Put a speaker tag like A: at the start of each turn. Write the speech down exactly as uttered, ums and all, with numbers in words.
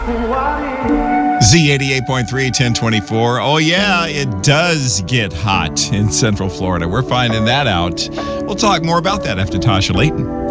A: Z eighty-eight point three, ten twenty-four. Oh, yeah, it does get hot in Central Florida. We're finding that out. We'll talk more about that after Tasha Layton.